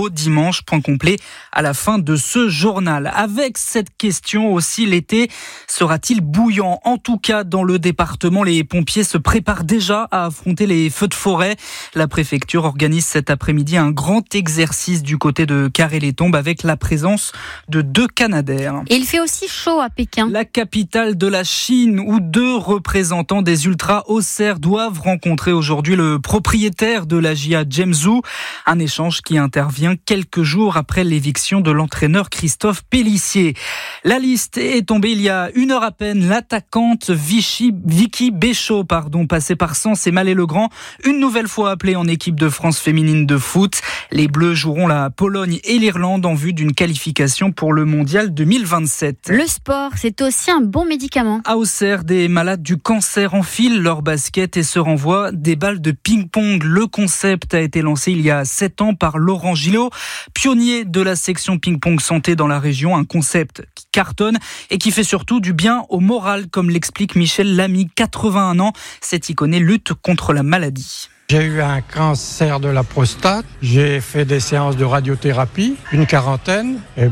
nouveau dimanche. Point complet à la fin de ce journal. Avec cette question aussi, l'été sera-t-il bouillant? En tout cas, dans le département, les pompiers se préparent déjà à affronter les feux de forêt. La préfecture organise cet après-midi un grand exercice du côté de Carré-les-Tombes avec la présence de 2 Canadair. Et il fait aussi chaud à Pékin. La capitale de la Chine, où 2 représentants des ultras Auxerre doivent rencontrer aujourd'hui le propriétaire de la JA James Zhu. Un échange qui intervient quelques jours après l'éviction de l'entraîneur Christophe Pélissier. La liste est tombée il y a 1 heure à peine. L'attaquante Vicky Béchaud, passée par Sens et Mallet-le-Grand, une nouvelle fois appelée en équipe de France féminine de foot. Les Bleus joueront la Pologne et l'Irlande en vue d'une qualification pour le Mondial 2027. Le sport, c'est aussi un bon médicament. À Auxerre, des malades du cancer enfilent leur basket et se renvoient des balles de ping-pong. Le concept a été lancé il y a 7 ans par Laurent Gillot, pionnier de la section ping-pong santé dans la région. Un concept qui cartonne et qui fait surtout du bien au moral, comme l'explique Michel Lamy, 81 ans. Cette icône lutte contre la maladie. J'ai eu un cancer de la prostate, j'ai fait des séances de radiothérapie, une 40aine. Et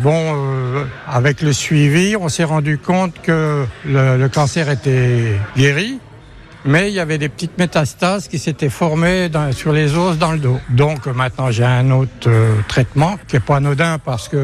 avec le suivi, on s'est rendu compte que le cancer était guéri. Mais il y avait des petites métastases qui s'étaient formées sur les os dans le dos. Donc maintenant j'ai un autre traitement qui est pas anodin parce que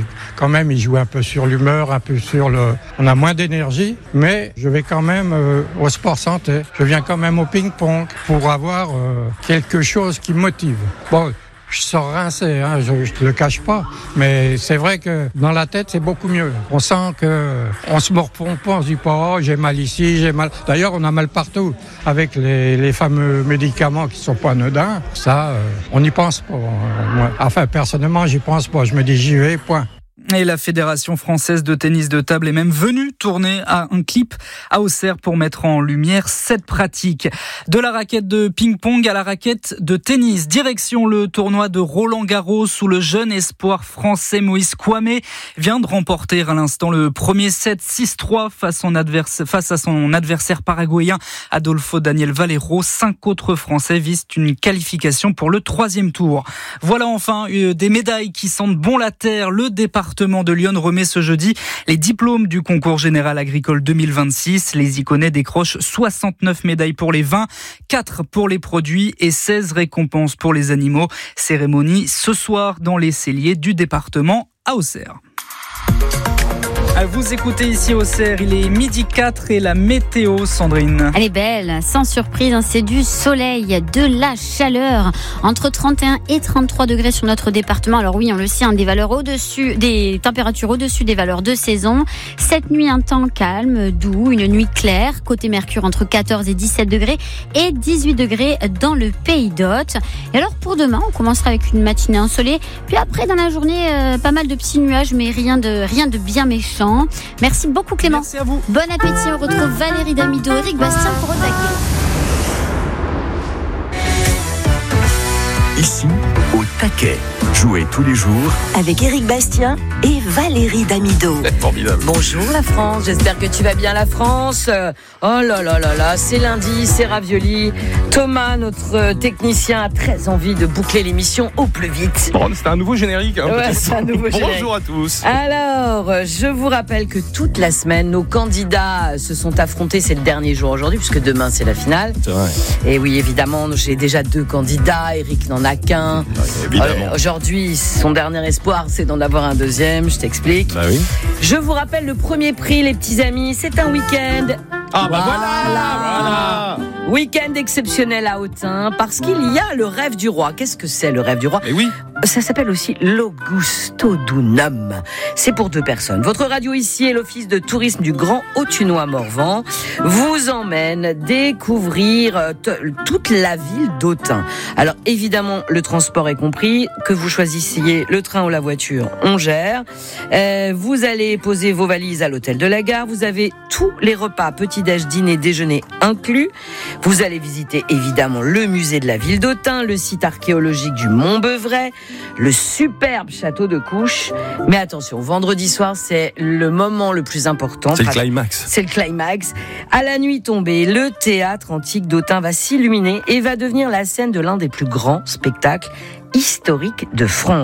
il joue un peu sur l'humeur, un peu sur on a moins d'énergie, mais je vais quand même au sport santé. Je viens quand même au ping-pong pour avoir quelque chose qui me motive. Je sors rincé, je te le cache pas, mais c'est vrai que dans la tête c'est beaucoup mieux. On sent que on se mord on se dit pas j'ai mal ici, j'ai mal. D'ailleurs on a mal partout avec les fameux médicaments qui sont pas anodins. Ça, on n'y pense pas. Moi, personnellement j'y pense pas. Je me dis j'y vais, point. Et la Fédération française de tennis de table est même venue tourner un clip à Auxerre pour mettre en lumière cette pratique. De la raquette de ping-pong à la raquette de tennis. Direction le tournoi de Roland-Garros où le jeune espoir français Moïse Kouamé vient de remporter à l'instant le premier set 6-3 face à son adversaire paraguayen Adolfo Daniel Valero. 5 autres Français visent une qualification pour le 3e tour. Voilà enfin des médailles qui sentent bon la terre. Le département de Lyon remet ce jeudi les diplômes du concours général agricole 2026. Les Iconais décrochent 69 médailles pour les vins, 4 pour les produits et 16 récompenses pour les animaux. Cérémonie ce soir dans les celliers du département à Auxerre. Vous écoutez ici Auxerre, il est 12h04 et la météo, Sandrine. Elle est belle, sans surprise, c'est du soleil, de la chaleur, entre 31 et 33 degrés sur notre département. Alors oui, on le sait, des températures au-dessus des valeurs de saison. Cette nuit, un temps calme, doux, une nuit claire. Côté Mercure, entre 14 et 17 degrés et 18 degrés dans le Pays d'Hôte. Et alors pour demain, on commencera avec une matinée ensoleillée. Puis après, dans la journée, pas mal de petits nuages, mais rien de bien méchant. Merci beaucoup Clément. Merci à vous. Bon appétit, on retrouve Valérie Damido, Eric Bastien pour attaquer. Ici, au taquet. Jouez tous les jours avec Eric Bastien et Valérie Damido. Formidable. Bonjour la France, j'espère que tu vas bien la France. Oh là là là là, c'est lundi, c'est ravioli. Thomas, notre technicien, a très envie de boucler l'émission au plus vite. Bon, c'est un nouveau générique. Ouais, c'est un nouveau générique. Bonjour à tous. Alors, je vous rappelle que toute la semaine, nos candidats se sont affrontés. C'est le dernier jour aujourd'hui, puisque demain c'est la finale. C'est vrai. Et oui, évidemment, j'ai déjà 2 candidats. Eric n'en a qu'un. Ouais, évidemment. Aujourd'hui, son dernier espoir, c'est d'en avoir un deuxième. Je t'explique. Bah oui. Je vous rappelle le premier prix, les petits amis. C'est un week-end. Ah bah voilà. Week-end exceptionnel à Autun, parce qu'il y a le rêve du roi. Qu'est-ce que c'est le rêve du roi ? Et oui. Ça s'appelle aussi l'Augusto Dunum. C'est pour 2 personnes. Votre radio ici et l'office de tourisme du Grand Autunois-Morvan vous emmène découvrir toute la ville d'Autun. Alors évidemment, le transport est compris. Que vous choisissiez le train ou la voiture, on gère. Vous allez poser vos valises à l'hôtel de la gare. Vous avez tous les repas, petit-déj, dîner, déjeuner inclus. Vous allez visiter évidemment le musée de la ville d'Autun, le site archéologique du Mont-Beuvray, le superbe château de Couches. Mais attention, vendredi soir, c'est le moment le plus important. C'est le climax. C'est le climax. À la nuit tombée, le théâtre antique d'Autun va s'illuminer et va devenir la scène de l'un des plus grands spectacles historiques de France.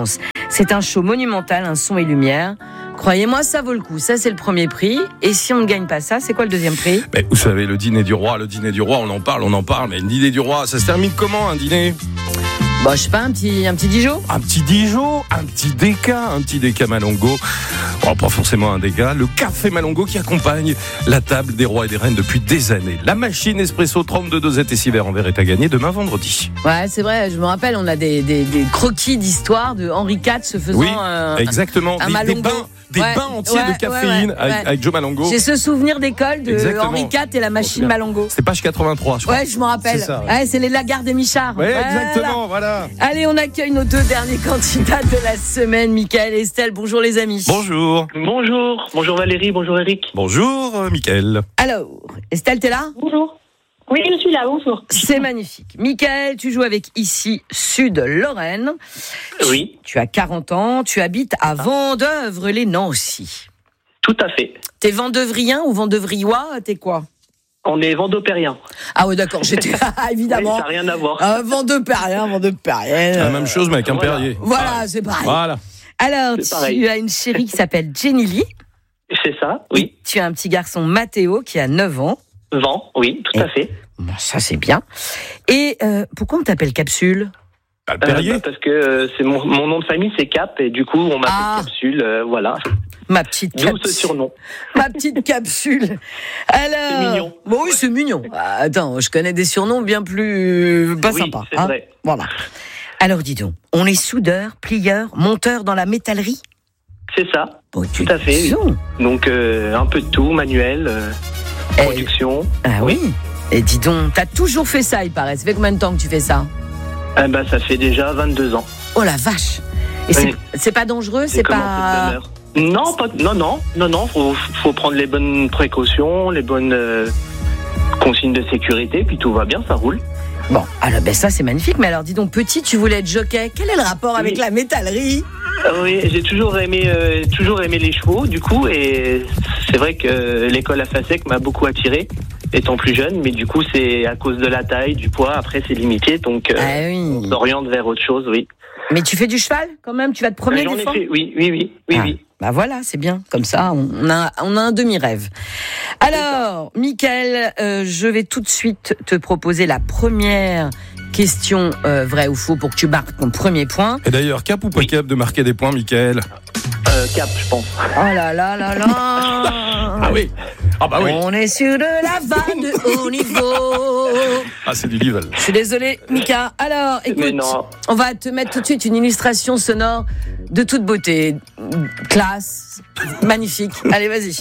C'est un show monumental, un son et lumière. Croyez-moi, ça vaut le coup. Ça, c'est le premier prix. Et si on ne gagne pas ça, c'est quoi le deuxième prix ? Mais vous savez, le dîner du roi, on en parle, mais le dîner du roi, ça se termine comment, un dîner ? Bon, je sais pas, un petit Dijon ? Un petit Dijon, un petit Deca Malongo. Bon, pas forcément un Deca, le café Malongo qui accompagne la table des rois et des reines depuis des années. La machine espresso 32 dosettes et 6 verres en verre est à gagner demain vendredi. Ouais, c'est vrai, je me rappelle, on a des croquis d'histoire de Henri IV se faisant exactement. un Des Malongo. bains entiers de caféine avec Joe Malongo. J'ai ce souvenir d'école de Exactement. Henri IV et la machine Malongo. C'est page 83, je crois. Ouais, je me rappelle. C'est ça, ouais, c'est les Lagarde et Michard. Ouais, exactement, voilà. Allez, on accueille nos deux derniers candidats de la semaine, Mickaël et Estelle. Bonjour les amis. Bonjour. Bonjour Valérie, bonjour Eric. Bonjour, Mickaël. Alors, Estelle, t'es là ? Bonjour. Oui, je suis là, bonjour. C'est magnifique. Mickaël, tu joues avec ici Sud-Lorraine. Oui. Tu as 40 ans, tu habites à Vendeuvre-les-Nancy. Tout à fait. T'es vendeuvriens ou vendevriois ? T'es quoi ? On est vendopérien. Ah ouais, d'accord, j'étais évidemment. Oui, ça n'a rien à voir. Vendopérienne. La même chose, mais avec un Perrier. Voilà, c'est pareil. Voilà. Alors, C'est pareil. tu as une chérie qui s'appelle Jenny Lee. C'est ça, oui. Tu as un petit garçon Mathéo qui a 9 ans. Vent, oui, tout à fait. Bon, ça c'est bien. Et pourquoi on t'appelle Capsule ? Le Perrier. Parce que c'est mon nom de famille, c'est Cap, et du coup, on m'appelle Capsule, voilà. Ma petite D'où Capsule. ce surnom. Ma petite Capsule. Alors. C'est mignon. Bon, oui, c'est mignon. Attends, je connais des surnoms bien plus pas Oui, sympas. c'est vrai. Voilà. Alors dis donc, on est soudeur, plieur, monteur dans la métallerie ? C'est ça, Bon, tout à fait. Oui. Oh. Donc, un peu de tout, manuel, production. Ah oui. Et dis donc, t'as toujours fait ça, il paraît. Ça fait combien de temps que tu fais ça ? Ça fait déjà 22 ans. Oh la vache. Et Oui. c'est pas dangereux, c'est commencé pas. de bonheur. Non, faut prendre les bonnes précautions, les bonnes consignes de sécurité, puis tout va bien, ça roule. Bon, alors ça c'est magnifique. Mais alors dis donc, petit, tu voulais être jockey. Quel est le rapport avec la métallerie ? Oui, j'ai toujours aimé les chevaux, du coup, et c'est vrai que l'école à Fassec m'a beaucoup attiré, étant plus jeune, mais du coup, c'est à cause de la taille, du poids, après c'est limité, donc on s'oriente vers autre chose, oui. Mais tu fais du cheval quand même ? Tu vas te promener J'en des ai fois ? fait, oui. Bah voilà, c'est bien. Comme ça, on a un demi-rêve. Alors, Mickaël, je vais tout de suite te proposer la première question vrai ou faux pour que tu marques ton premier point. Et d'ailleurs, cap ou pas cap de marquer des points, Mickaël ? Cap, je pense. Oh là là là là. Ah oui. Ah bah oui. On est sur de la vanne de haut niveau. Ah, c'est du level. Je suis désolée, Mika. Alors, Mais écoute, non. on va te mettre tout de suite une illustration sonore de toute beauté. Classe, magnifique. Allez, vas-y.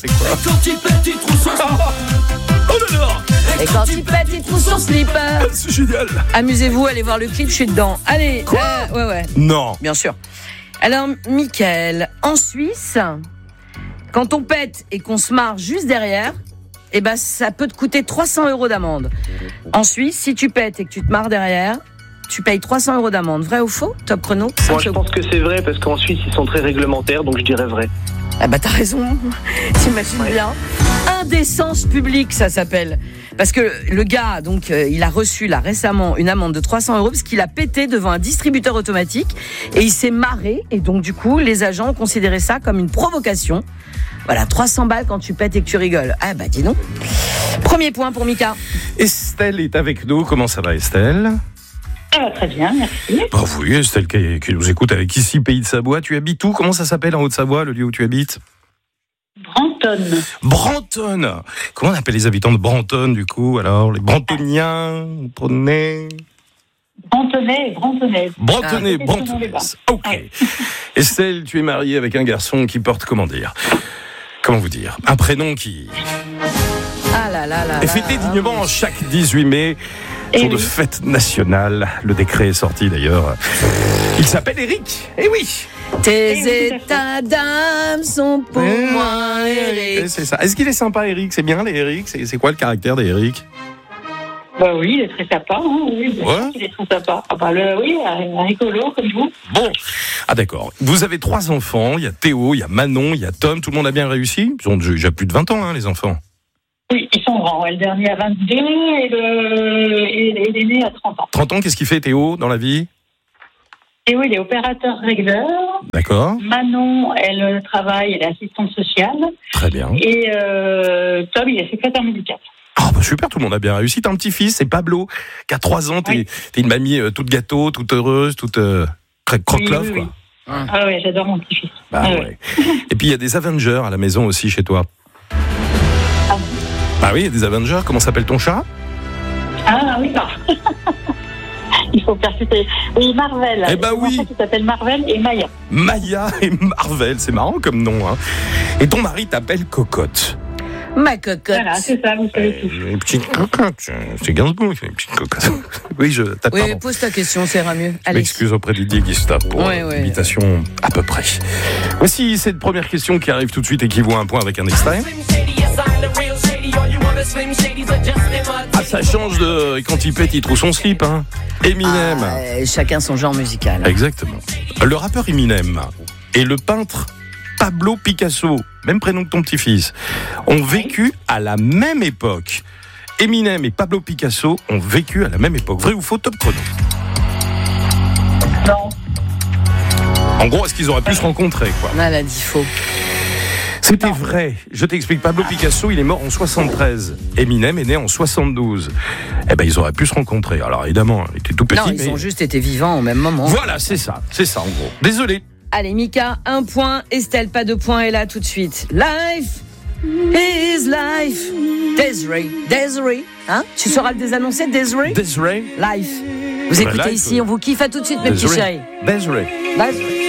Oh là là. Et quand il pète, il trouve son slipper. C'est génial. Amusez-vous, allez voir le clip, je suis dedans. Allez, ouais, Non. bien sûr. Alors, Mickaël, en Suisse, quand on pète et qu'on se marre juste derrière, ça peut te coûter 300 € d'amende. En Suisse, si tu pètes et que tu te marres derrière, tu payes 300 € d'amende. Vrai ou faux ? Top chrono. Moi, je pense que c'est vrai, parce qu'en Suisse, ils sont très réglementaires, donc je dirais vrai. Ah bah t'as raison, t'imagines bien. Indécence publique, ça s'appelle. Parce que le gars, donc, il a reçu là récemment une amende de 300 € parce qu'il a pété devant un distributeur automatique et il s'est marré. Et donc du coup, les agents ont considéré ça comme une provocation. Voilà, 300 balles quand tu pètes et que tu rigoles. Ah bah dis donc. Premier point pour Mika. Estelle est avec nous. Comment ça va, Estelle ? Très bien, merci. Bah oui, Estelle qui nous écoute avec ici, Pays de Savoie. Tu habites où ? Comment ça s'appelle en Haute-Savoie, le lieu où tu habites ? Brantôme. Brantôme. Comment on appelle les habitants de Brantôme, du coup, alors ? Les Brantoniens, Brantonnais ? Brantonnais. Brantonnais, Ah, Brantonnais. Ok. Estelle, tu es mariée avec un garçon qui porte, comment vous dire ? Un prénom qui Ah là là là. est fêté dignement chaque 18 mai. Jour de fête nationale. Le décret est sorti d'ailleurs. Il s'appelle Eric. Eh oui. Tes états d'âme sont pour moi, Eric. C'est ça. Est-ce qu'il est sympa, Eric ? C'est bien les Eric ? C'est quoi le caractère d'Eric ? Bah oui, il est très sympa. Hein, oui, bien sûr qu'il est très sympa. Ah bah oui, un rigolo comme vous. Bon. Ah d'accord. Vous avez 3 enfants. Il y a Théo, il y a Manon, il y a Tom. Tout le monde a bien réussi ? Ils ont déjà plus de 20 ans, les enfants. Oui, ils sont grands. Le dernier a 22 et l'aîné a 30 ans. 30 ans, qu'est-ce qu'il fait, Théo, dans la vie ? Théo, il est opérateur régleur. D'accord. Manon, elle travaille, elle est assistante sociale. Très bien. Et Tom, il est secrétaire médical. Ah bah super, tout le monde a bien réussi. T'as un petit-fils, c'est Pablo, qui a 3 ans. T'es une mamie toute gâteau, toute heureuse, toute croque-love, quoi. Ah oui, j'adore mon petit-fils. Bah, ouais. Et puis il y a des Avengers à la maison aussi chez toi. Ah oui, il y a des Avengers. Comment s'appelle ton chat? Ah oui, non. Il faut percuter. Oui, Marvel. Eh ben oui. Qui s'appelle Marvel et Maya. Maya et Marvel, c'est marrant comme nom. Hein. Et ton mari t'appelle Cocotte. Ma cocotte. Voilà, c'est ça, vous savez tout. Une petite cocotte. C'est Gainsbourg, une petite cocotte. Oui, oui, pose ta question, ça ira mieux. Allez. M'excuse auprès de Didier Gustave pour l'imitation à peu près. Voici cette première question qui arrive tout de suite et qui vaut un point avec un extrait. Ah, ça change de... Et quand il pète, il trouve son slip, hein. Eminem. Chacun son genre musical. Exactement. Le rappeur Eminem et le peintre Pablo Picasso, même prénom que ton petit-fils, ont vécu à la même époque. Eminem et Pablo Picasso ont vécu à la même époque. Vrai ou faux, top chrono? Non. En gros, est-ce qu'ils auraient pu se rencontrer, quoi? Elle a dit faux. C'était vrai. Je t'explique. Pablo Picasso, il est mort en 73. Eminem est né en 72. Eh ben, ils auraient pu se rencontrer. Alors, évidemment, il était tout petit. Non, ils ont juste été vivants au même moment. Voilà, c'est ça. C'est ça, en gros. Désolé. Allez, Mika, 1 point. Estelle, pas de point. Et là, tout de suite. Life is life. Desiree. Hein? Tu sauras le désannoncer, Desiree? Desiree. Life. Vous écoutez life, ici, on vous kiffe. À tout de suite, mes petits chéris. Desiree.